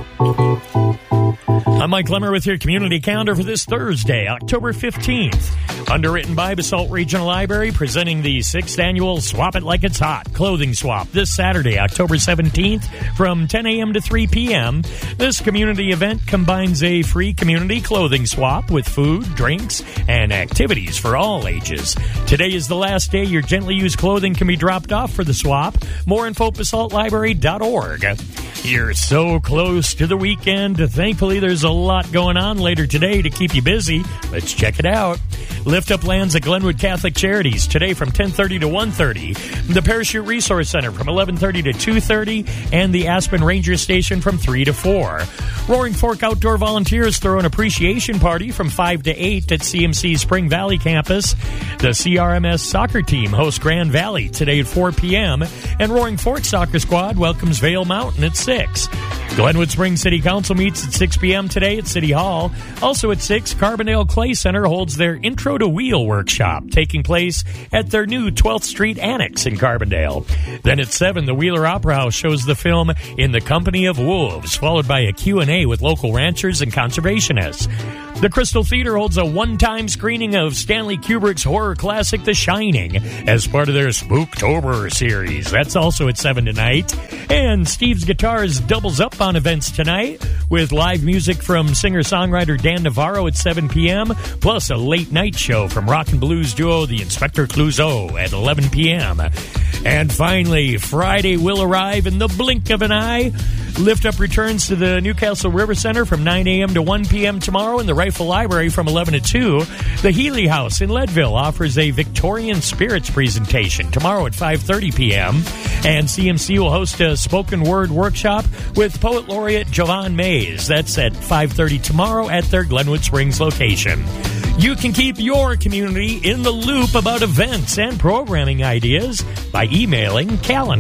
I'm Mike Lemmer with your community calendar for this Thursday, October 15th. Underwritten by Basalt Regional Library, presenting the 6th annual Swap It Like It's Hot clothing swap this Saturday, October 17th from 10 a.m. to 3 p.m. This community event combines a free community clothing swap with food, drinks, and activities for all ages. Today is the last day your gently used clothing can be dropped off for the swap. More info at basaltlibrary.org. You're so close to the weekend. Thankfully, there's a lot going on later today to keep you busy. Let's check it out. Lift Up lands at Glenwood Catholic Charities today from 10:30 to 1:30. The Parachute Resource Center from 11:30 to 2:30. And the Aspen Ranger Station from 3 to 4. Roaring Fork Outdoor Volunteers throw an appreciation party from 5 to 8 at CMC Spring Valley campus. The CRMS soccer team hosts Grand Valley today at 4 p.m. And Roaring Fork Soccer Squad welcomes Vail Mountain at 6. Glenwood Springs City Council meets at 6 p.m. today at City Hall. Also at 6, Carbondale Clay Center holds their Intro to Wheel workshop, taking place at their new 12th Street Annex in Carbondale. Then at 7, the Wheeler Opera House shows the film In the Company of Wolves, followed by a Q&A with local ranchers and conservationists. The Crystal Theater holds a one-time screening of Stanley Kubrick's horror classic The Shining as part of their Spooktober series. That's also at 7 tonight. And Steve's Guitars doubles up on events tonight with live music from singer-songwriter Dan Navarro at 7 p.m., plus a late-night show from rock and blues duo The Inspector Clouseau at 11 p.m. And finally, Friday will arrive in the blink of an eye. Lift Up returns to the Newcastle River Center from 9 a.m. to 1 p.m. tomorrow, and the Rifle Library from 11 to 2. The Healy House in Leadville offers a Victorian Spirits presentation tomorrow at 5:30 p.m. And CMC will host a spoken word workshop with Poet Laureate Jovan Mays. That's at 5:30 tomorrow at their Glenwood Springs location. You can keep your community in the loop about events and programming ideas by emailing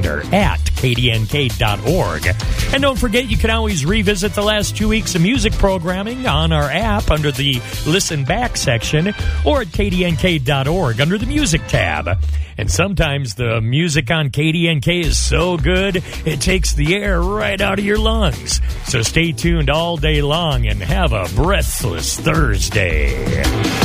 calendar@kdnk.org. And don't forget, you can always revisit the last 2 weeks of music programming on our app under the Listen Back section or at kdnk.org under the Music tab. And sometimes the music on KDNK is so good, it takes the air right out of your lungs. So stay tuned all day long and have a breathless Thursday.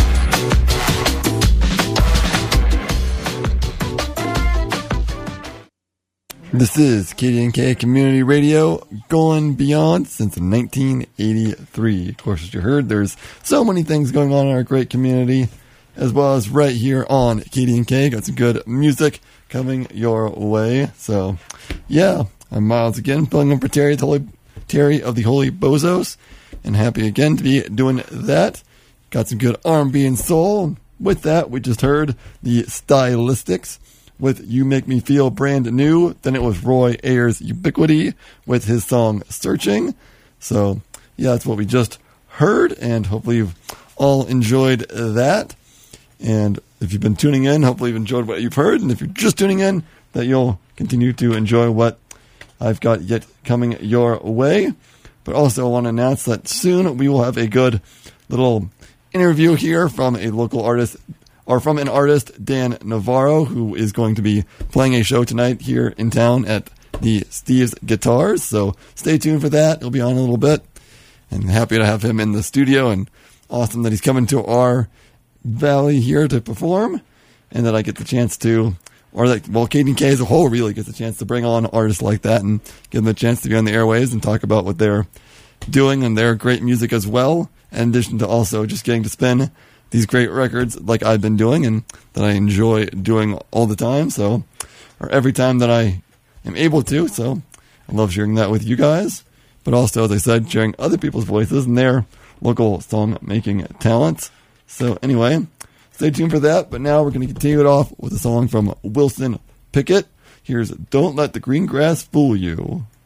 This is KDNK Community Radio, going beyond since 1983. Of course, as you heard, there's so many things going on in our great community, as well as right here on KDNK. Got some good music coming your way. So, yeah, I'm Miles again, filling in for Terry of the Holy Bozos, and happy again to be doing that. Got some good R&B and soul. With that, we just heard the Stylistics with You Make Me Feel Brand New. Then it was Roy Ayers Ubiquity with his song Searching. So, yeah, that's what we just heard, and hopefully you've all enjoyed that. And if you've been tuning in, hopefully you've enjoyed what you've heard. And if you're just tuning in, that you'll continue to enjoy what I've got yet coming your way. But also I want to announce that soon we will have a good little interview here from a local artist, or from an artist, Dan Navarro, who is going to be playing a show tonight here in town at the Steve's Guitars. So stay tuned for that. He'll be on a little bit. And happy to have him in the studio, and awesome that he's coming to our valley here to perform, and that I get the chance to, or that, well, KDNK as a whole really gets a chance to bring on artists like that and give them a chance to be on the airwaves and talk about what they're doing and their great music as well, in addition to also just getting to spin these great records like I've been doing and that I enjoy doing all the time, so, or every time that I am able to. So I love sharing that with you guys, but also, as I said, sharing other people's voices and their local song-making talents. So anyway, stay tuned for that, but now we're going to continue it off with a song from Wilson Pickett. Here's Don't Let the Green Grass Fool You.